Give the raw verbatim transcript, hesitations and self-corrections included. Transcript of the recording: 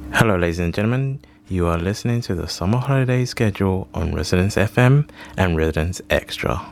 Hello, ladies and gentlemen. You are listening to the summer holiday schedule on Residence F M and Residence Extra.